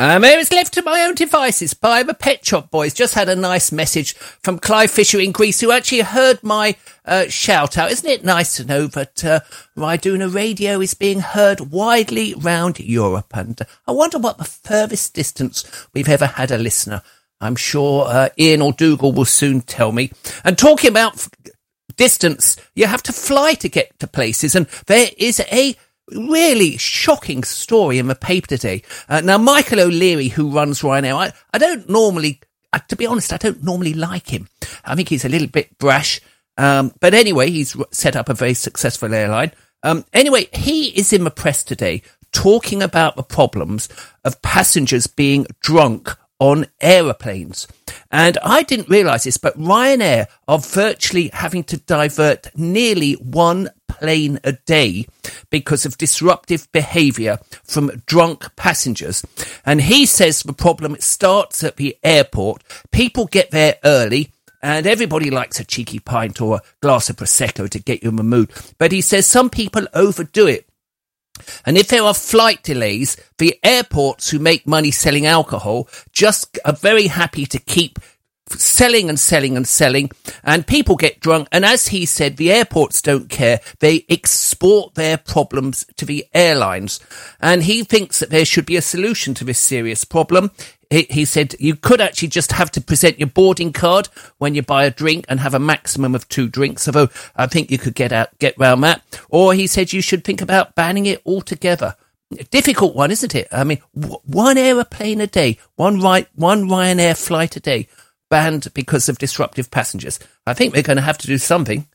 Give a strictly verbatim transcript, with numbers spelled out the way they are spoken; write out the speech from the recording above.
Um, I was left to my own devices by the Pet Shop Boys. Just had a nice message from Clive Fisher in Greece, who actually heard my uh, shout out. Isn't it nice to know that uh, Ryduna Radio is being heard widely round Europe? And uh, I wonder what the furthest distance we've ever had a listener. I'm sure uh, Ian or Dougal will soon tell me. And talking about f- distance, you have to fly to get to places, and there is a really shocking story in the paper today. Uh, now, Michael O'Leary, who runs Ryanair, I, I don't normally, uh, to be honest, I don't normally like him. I think he's a little bit brash. Um, but anyway, he's set up a very successful airline. Um, anyway, he is in the press today talking about the problems of passengers being drunk on aeroplanes. And I didn't realise this, but Ryanair are virtually having to divert nearly one plane a day because of disruptive behaviour from drunk passengers. And he says the problem starts at the airport. People get there early, and everybody likes a cheeky pint or a glass of Prosecco to get you in the mood. But he says some people overdo it. And if there are flight delays, the airports who make money selling alcohol just are very happy to keep selling and selling and selling, and people get drunk. And as he said, the airports don't care. They export their problems to the airlines. And he thinks that there should be a solution to this serious problem. He, he said you could actually just have to present your boarding card when you buy a drink and have a maximum of two drinks, although I think you could get out, get round that. Or he said you should think about banning it altogether. Difficult one, isn't it? I mean, w- one aeroplane a day, one, right, one Ryanair flight a day, banned because of disruptive passengers. I think we're going to have to do something.